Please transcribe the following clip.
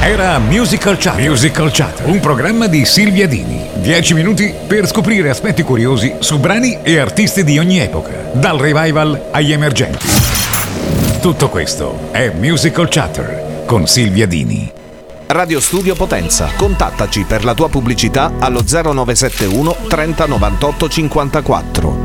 Era Musical Chatter. Musical Chatter, un programma di Silvia Dini. 10 minuti per scoprire aspetti curiosi su brani e artisti di ogni epoca, dal revival agli emergenti. Tutto questo è Musical Chatter con Silvia Dini. Radio Studio Potenza. Contattaci per la tua pubblicità allo 0971 30 98 54.